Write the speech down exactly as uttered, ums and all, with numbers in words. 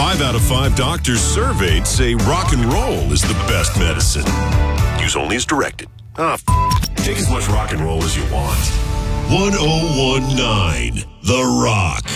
Five out of five doctors surveyed say rock and roll is the best medicine. Use only as directed. Ah, f- take as much rock and roll as you want. one oh one nine The Rock.